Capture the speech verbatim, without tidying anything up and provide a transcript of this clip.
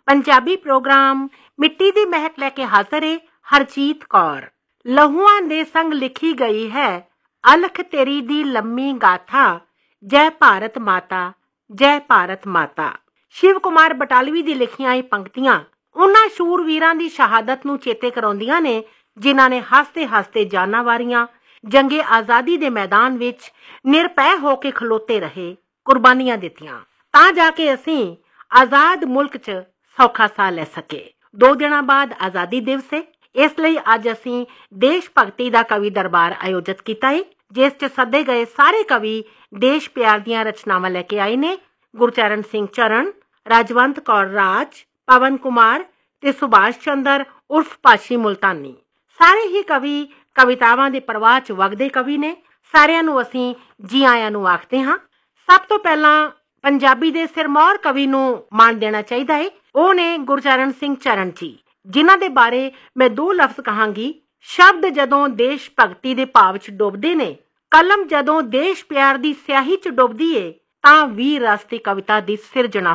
Punjabi programme ਮਿੱਟੀ ਦੀ ਮਹਿਕ ਲੈ ਕੇ ਹਾਜ਼ਰ ਏ ਹਰਜੀਤ ਕੌਰ। ਲਹੂਆਂ ਦੇ ਸੰਗ ਲਿਖੀ ਗਈ ਹੈ ਅਲਖ ਤੇਰੀ ਦੀ ਲੰਮੀ ਗਾਥਾ, ਜੈ ਭਾਰਤ ਮਾਤਾ, ਜੈ ਭਾਰਤ ਮਾਤਾ। ਸ਼ਿਵ ਕੁਮਾਰ ਬਟਾਲਵੀ ਦੀ ਲਿਖੀਆਂ ਇਹ ਪੰਕਤੀਆਂ ਉਹਨਾਂ ਸ਼ੂਰਵੀਰਾਂ ਦੀ ਸ਼ਹਾਦਤ ਨੂੰ ਚੇਤੇ ਕਰਾਉਂਦੀਆਂ ਨੇ ਜਿਨ੍ਹਾਂ ਨੇ ਹੱਸਦੇ ਹੱਸਦੇ ਜਾਨਾਂ ਵਾਰੀਆਂ, ਜੰਗੇ ਆਜ਼ਾਦੀ ਦੇ ਮੈਦਾਨ ਵਿੱਚ ਨਿਰਭੈ ਹੋ ਕੇ ਖਲੋਤੇ ਰਹੇ, ਕੁਰਬਾਨੀਆਂ ਦਿੱਤੀਆਂ ਤਾਂ ਜਾ ਕੇ ਅਸੀਂ ਆਜ਼ਾਦ ਮੁਲਕ 'ਚ ਸੌਖਾ ਸਾਹ ਲੈ ਸਕੇ। ਦੋ ਦਿਨਾਂ ਬਾਅਦ ਆਜ਼ਾਦੀ ਦਿਵਸ ਹੈ, ਇਸ ਲਈ ਅੱਜ ਅਸੀਂ ਦੇਸ਼ ਭਗਤੀ ਦਾ ਕਵੀ ਦਰਬਾਰ ਆਯੋਜਿਤ ਕੀਤਾ ਹੈ, ਜਿਸ 'ਚ ਸੱਦੇ ਗਏ ਸਾਰੇ ਕਵੀ ਦੇਸ਼ ਪਿਆਰ ਦੀਆਂ ਰਚਨਾਵਾਂ ਲੈ ਕੇ ਆਏ ਨੇ। ਗੁਰਚਰਨ ਸਿੰਘ ਚਰਨ, ਰਾਜਵੰਤ ਕੌਰ ਰਾਜ, ਪਵਨ ਕੁਮਾਰ ਤੇ ਸੁਭਾਸ਼ ਚੰਦਰ ਉਰਫ ਪਾਸ਼ੀ ਮੁਲਤਾਨੀ, ਸਾਰੇ ਹੀ ਕਵੀ ਕਵਿਤਾਵਾਂ ਦੇ ਪ੍ਰਵਾਹ 'ਚ ਵਗਦੇ ਕਵੀ ਨੇ। ਸਾਰਿਆਂ ਨੂੰ ਅਸੀਂ ਜੀ ਆਇਆਂ ਨੂੰ ਆਖਦੇ ਹਾਂ। ਸਭ ਤੋਂ ਪਹਿਲਾਂ ਪੰਜਾਬੀ ਦੇ ਸਿਰਮੌਰ ਕਵੀ ਨੂੰ ਮਾਣ ਦੇਣਾ ਚਾਹੀਦਾ ਹੈ। ਉਹ ਨੇ ਗੁਰਚਰਨ ਸਿੰਘ ਚਰਨ ਜੀ, ਜਿਨ੍ਹਾਂ ਦੇ ਬਾਰੇ ਮੈਂ ਦੋ ਲਫ਼ਜ਼ ਕਹਾਂਗੀ। ਸ਼ਬਦ ਜਦੋਂ ਦੇਸ਼ ਭਗਤੀ ਦੇ ਭਾਵ 'ਚ ਡੁੱਬਦੇ ਨੇ, ਕਲਮ ਜਦੋਂ ਦੇਸ਼ ਪਿਆਰ ਦੀ ਸਿਆਹੀ 'ਚ ਡੁੱਬਦੀ ਏ, ਤਾਂ ਵੀਰ ਰਸ ਦੀ ਕਵਿਤਾ ਦੀ ਸਿਰਜਣਾ